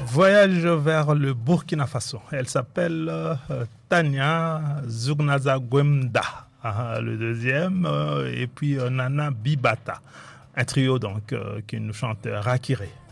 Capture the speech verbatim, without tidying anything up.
Voyage vers le Burkina Faso. Elle s'appelle euh, Tania Zugnaza Gwemda, ah, le deuxième, euh, et puis euh, Nana Bibata. Un trio donc euh, qui nous chante Rakiré.